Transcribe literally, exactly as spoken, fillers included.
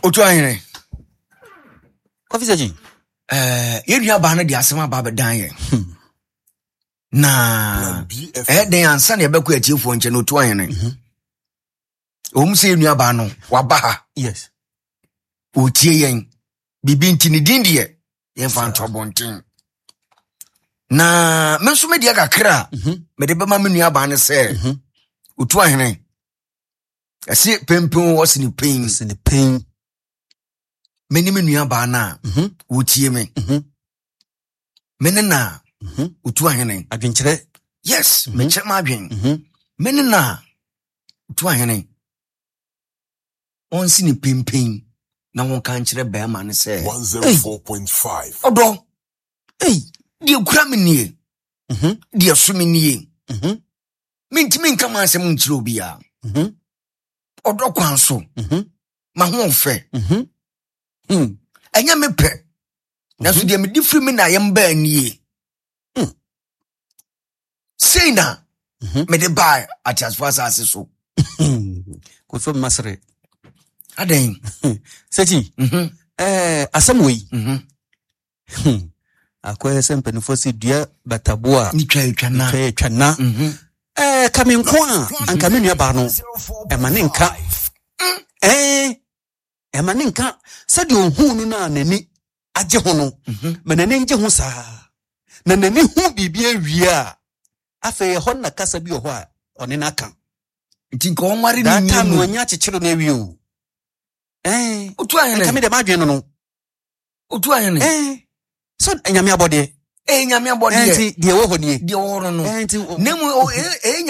Otu ahene. Officer G. Eh, ye nua ba na de asema ba be dan ye. Na eh den ansa na yebekọ atiefo nche no tu ahene. Mhm. Omu se nua ba no waba ha. Yes. Otie yen. Bibi ntini dindie. Yen fa ntobonten. Na menso me dia kakra. Mhm. Me de bema me nua ba ne se. Mhm. Otu ahene. Ase pempem wo sini pain. Sini pain. Meni me nua ba na. Mhm. Otie me. Mhm. Meni na mhm. Otu ahene. Adwenkyere. Yes, me che ma adwen. Mhm. Meni na Otu ahene. On sini pempem na won kan kire be ma ne se one oh four point five. Odo. Hey, die kura me nie. Mhm. Die so me nie. Mhm. Mintimi nka ma asem nkire obi a. Mhm. Odo kwan so. Mhm. Ma ho ofe. Mhm. Mm. Anya me pe. Na so die me di free me na yem ba nie. Mm. Say na. Mhm. Me de buy at as far as so. Ko so masre. Aden. Seti. Mhm. Eh asamwe. Mhm. Akwere sempe no fosi dua bataboa. Ni twa twa na. Twa twa na. Mhm. Eh kamenko a anka me nua ba no. E ma ne nka. Eh e ma ne nka sadi ohun no na nani agye ho no. Ma nani ngye ho saa. Na nani hu bibia awia. Afa ho na kasa bi ho a one na aka. Nti ko nware ni that time no nya chichiro na awie o. Eh Otu ahene. Nka me de ma adwen no no. Otu ahene. Eh so enyame abode. Eh nyame abode. Eh nti de wo ho nie. De wo ho no. Eh nti nemu eh